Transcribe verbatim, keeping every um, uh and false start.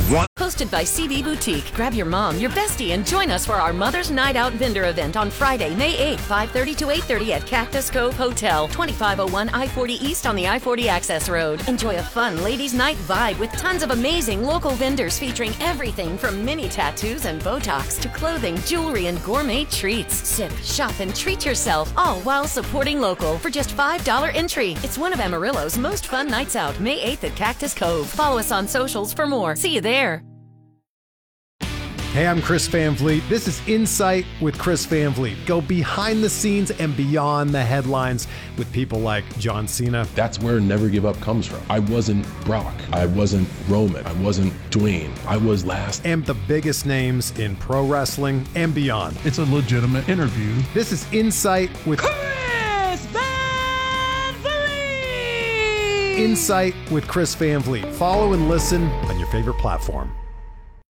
One. Hosted by C B Boutique. Grab your mom, your bestie, and join us for our Mother's Night Out vendor event on Friday, May eighth, five thirty to eight thirty at Cactus Cove Hotel, twenty-five oh one I forty East on the I forty Access Road. Enjoy a fun ladies' night vibe with tons of amazing local vendors featuring everything from mini tattoos and Botox to clothing, jewelry, and gourmet treats. Sip, shop, and treat yourself, all while supporting local for just five dollars entry. It's one of Amarillo's most fun nights out, May eighth at Cactus Cove. Follow us on socials for more. See you there. Hey, I'm Chris Van Vliet. This is Insight with Chris Van Vliet. Go behind the scenes and beyond the headlines with people like John Cena. That's where Never Give Up comes from. I wasn't Brock. I wasn't Roman. I wasn't Dwayne. I was last. And the biggest names in pro wrestling and beyond. It's a legitimate interview. This is Insight with Chris Van Vliet. Insight with Chris Van Vliet. Follow and listen on your favorite platform.